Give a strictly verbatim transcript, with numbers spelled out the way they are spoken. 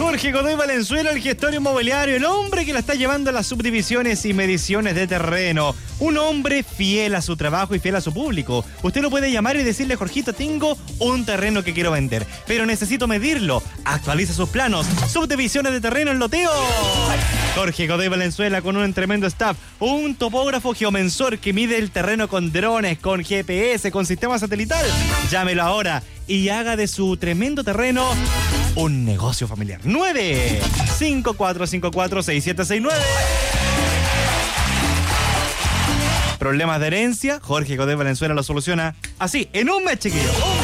Jorge Godoy Valenzuela, el gestor inmobiliario, el hombre que la está llevando a las subdivisiones y mediciones de terreno. Un hombre fiel a su trabajo y fiel a su público. Usted lo puede llamar y decirle: Jorgito, tengo un terreno que quiero vender, pero necesito medirlo. Actualiza sus planos. Subdivisiones de terreno en loteo. Jorge Godoy Valenzuela, con un tremendo staff, un topógrafo geomensor que mide el terreno con drones, con G P S, con sistema satelital. Llámelo ahora y haga de su tremendo terreno un negocio familiar. nueve cinco cuatro cinco cuatro seis siete seis nueve. Problemas de herencia, Jorge Godoy Valenzuela lo soluciona así, en un mes, chiquillos.